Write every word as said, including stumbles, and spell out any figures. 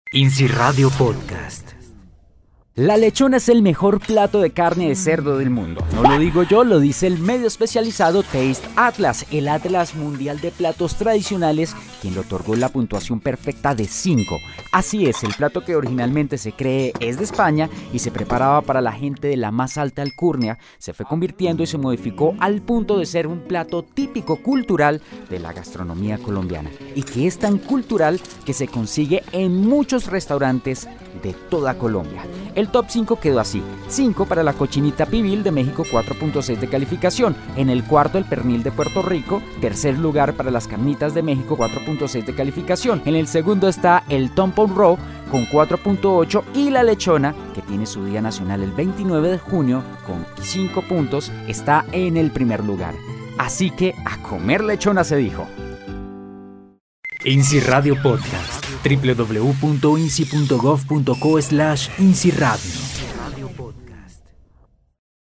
INSI Radio Podcast. La lechona es el mejor plato de carne de cerdo del mundo. No lo digo yo, lo dice el medio especializado Taste Atlas, el Atlas Mundial de Platos Tradicionales, quien le otorgó la puntuación perfecta de cinco. Así es, el plato que originalmente se cree es de España y se preparaba para la gente de la más alta alcurnia, se fue convirtiendo y se modificó al punto de ser un plato típico cultural de la gastronomía colombiana, y que es tan cultural que se consigue en muchos restaurantes de toda Colombia. El top cinco quedó así: cinco para la cochinita pibil de México, cuatro punto seis de calificación. En el cuarto, el pernil de Puerto Rico. Tercer lugar para las carnitas de México, cuatro punto seis de calificación. En el segundo está el Tompon Row con cuatro punto ocho, y la lechona, que tiene su día nacional el veintinueve de junio con cinco puntos, está en el primer lugar. Así que a comer lechona, se dijo. INSI Radio Podcast. doble u doble u doble u punto insi punto gov punto co slash INSI Radio.